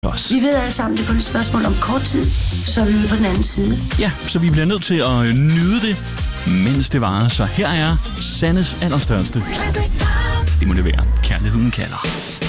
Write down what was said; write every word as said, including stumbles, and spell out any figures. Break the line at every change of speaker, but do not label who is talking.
Os.
Vi ved alle sammen, det er kun et spørgsmål om kort tid, så er vi ude på den anden side.
Ja, så vi bliver nødt til at nyde det, mens det varer. Så her er Sandes allerstørste. Det må det være. Kærligheden kalder.